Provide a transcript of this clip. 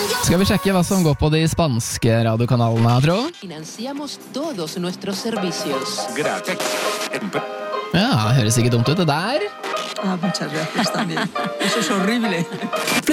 Skal vi sjekke hva som går på de spanske radiokanalene, tro? Financiamos todos nuestros servicios. Ja, høres ikke dumt ut det der. Muchas gracias también. Eso es horrible.